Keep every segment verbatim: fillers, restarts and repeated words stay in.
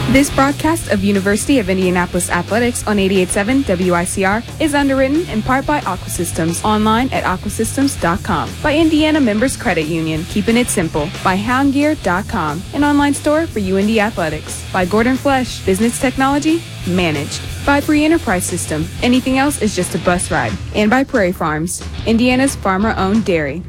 This broadcast of University of Indianapolis Athletics on eighty-eight point seven W I C R is underwritten in part by Aquasystems, online at aquasystems dot com, by Indiana Members Credit Union, keeping it simple, by hound gear dot com, an online store for U N D Athletics, by Gordon Flesh, business technology managed, by Free Enterprise System, anything else is just a bus ride, and by Prairie Farms, Indiana's farmer-owned dairy.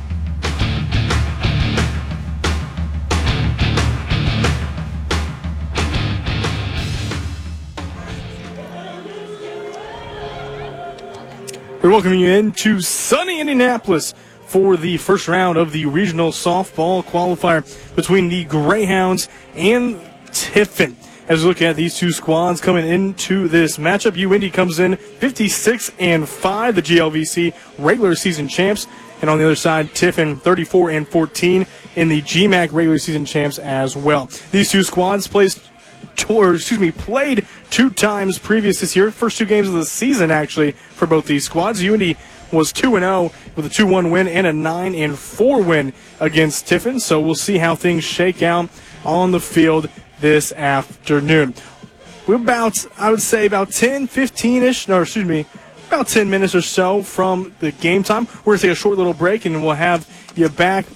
We're welcoming you into sunny Indianapolis for the first round of the regional softball qualifier between the Greyhounds and Tiffin. As we look at these two squads coming into this matchup, U Indy comes in fifty-six and five, the G L V C regular season champs, and on the other side, Tiffin thirty-four and fourteen in the G MAC regular season champs as well. These two squads placed Or, excuse me, played two times previous this year. First two games of the season, actually, for both these squads. U Indy was two and oh with a two one win and a nine and four win against Tiffin. So we'll see how things shake out on the field this afternoon. We're about, I would say, about ten, fifteen-ish, no, excuse me, about ten minutes or so from the game time. We're going to take a short little break, and we'll have you back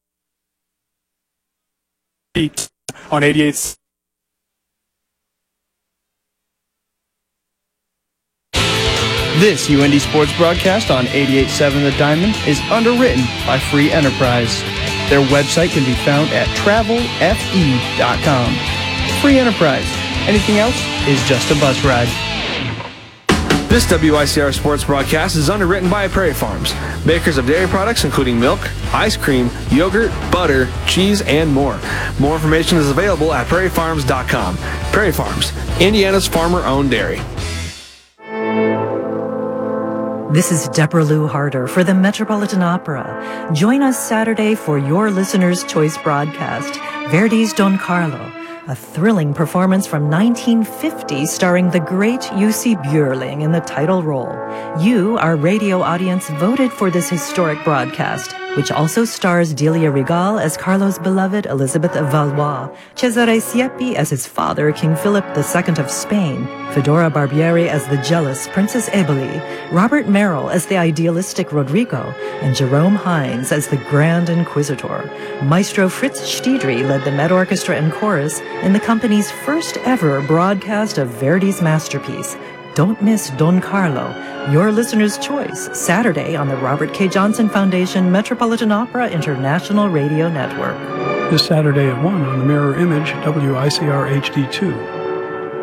on eighty-eight. This U N D Sports broadcast on eighty-eight point seven The Diamond is underwritten by Free Enterprise. Their website can be found at travel f e dot com. Free Enterprise. Anything else is just a bus ride. This W I C R Sports broadcast is underwritten by Prairie Farms, makers of dairy products including milk, ice cream, yogurt, butter, cheese, and more. More information is available at prairie farms dot com. Prairie Farms, Indiana's farmer-owned dairy. This is Deborah Lou Harder for the Metropolitan Opera. Join us Saturday for your listener's choice broadcast, Verdi's Don Carlo, a thrilling performance from nineteen fifty starring the great U C Björling in the title role. You, our radio audience, voted for this historic broadcast, which also stars Delia Regal as Carlo's beloved Elizabeth of Valois, Cesare Siepi as his father, King Philip the Second of Spain, Fedora Barbieri as the jealous Princess Eboli, Robert Merrill as the idealistic Rodrigo, and Jerome Hines as the Grand Inquisitor. Maestro Fritz Stiedry led the Met Orchestra and Chorus in the company's first ever broadcast of Verdi's masterpiece. Don't miss Don Carlo, your listener's choice, Saturday on the Robert K. Johnson Foundation Metropolitan Opera International Radio Network. This Saturday at one on the Mirror Image, W I C R H D two.